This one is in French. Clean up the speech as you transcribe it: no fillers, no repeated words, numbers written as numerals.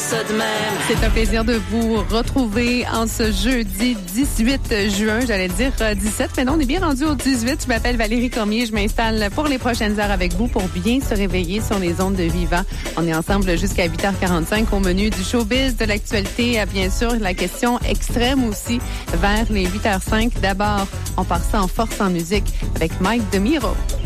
ça de même. C'est un plaisir de vous retrouver en ce jeudi 18 juin, j'allais dire 17, mais non, on est bien rendu au 18. Je m'appelle Valérie Cormier, je m'installe pour les prochaines heures avec vous pour bien se réveiller sur les ondes de Vivant. On est ensemble jusqu'à 8h45 au menu du showbiz, de l'actualité, bien sûr, la question extrême aussi, vers les 8h05. D'abord, on part ça en force en musique avec Mike DeMiro.